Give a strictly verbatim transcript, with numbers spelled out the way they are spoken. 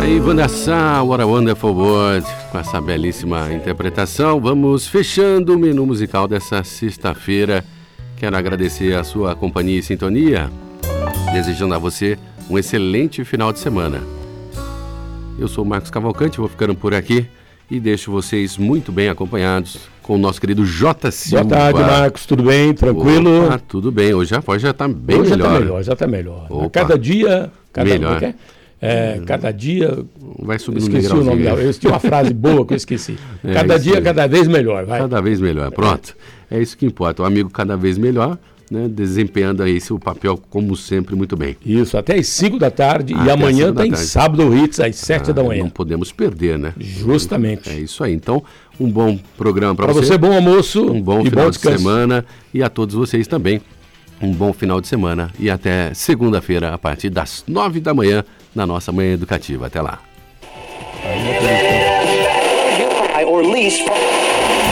Aí, Wanda Sá, What a Wonderful World, com essa belíssima interpretação. Vamos fechando o menu musical dessa sexta-feira. Quero agradecer a sua companhia e sintonia, desejando a você um excelente final de semana. Eu sou o Marcos Cavalcante, vou ficando por aqui e deixo vocês muito bem acompanhados com o nosso querido J. Silva. Boa tarde, Marcos, tudo bem? Tranquilo? Opa, tudo bem, hoje a voz já está bem hoje melhor. Já está melhor, já está melhor. Opa. Cada dia... Cada, melhor. É, é, cada dia... Vai subir no esqueci o nome dela. Eu tinha uma frase boa que eu esqueci. É, cada dia, aí. cada vez melhor. Vai. Cada vez melhor, pronto. É isso que importa, o amigo cada vez melhor, né, desempenhando aí seu papel, como sempre, muito bem. Isso, até às cinco da tarde Até e amanhã tem tarde. Sábado Hits às sete Ah, da manhã. Não podemos perder, né? Justamente. É isso aí. Então, um bom programa para Para você. você, bom almoço Um bom e final bom de descanso. semana. E a todos vocês também, um bom final de semana. E até segunda-feira, a partir das nove da manhã, na nossa Manhã Educativa. Até lá. Or lease